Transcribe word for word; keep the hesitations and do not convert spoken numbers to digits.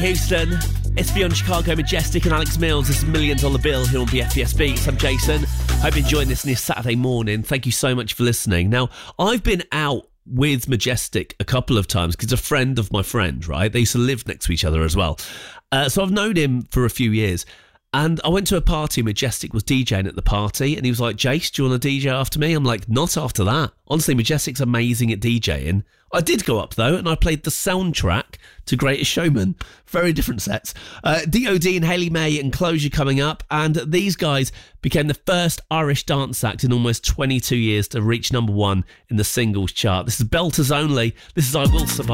Houston. It's Beyond Chicago, Majestic and Alex Mills. This is Million Dollar Bill here on B F B S Beats. I'm Jason. Hope you're enjoying this on your Saturday morning. Thank you so much for listening. Now, I've been out with Majestic a couple of times because a friend of my friend, right? They used to live next to each other as well. Uh, so I've known him for a few years. And I went to a party, Majestic was DJing at the party, and he was like, Jace, do you want to D J after me? I'm like, not after that. Honestly, Majestic's amazing at DJing. I did go up, though, and I played the soundtrack to Greatest Showman. Very different sets. Uh, D O D and Hayley May and Closure coming up, and these guys became the first Irish dance act in almost twenty-two years to reach number one in the singles chart. This is Belters Only. This is I Will Survive.